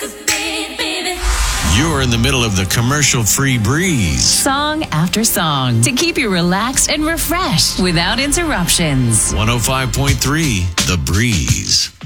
You're in the middle of the commercial-free breeze. Song after song to keep you relaxed and refreshed without interruptions. 105.3 The Breeze.